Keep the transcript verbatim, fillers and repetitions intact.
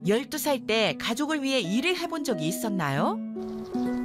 열두 살 때 가족을 위해 일을 해본 적이 있었나요?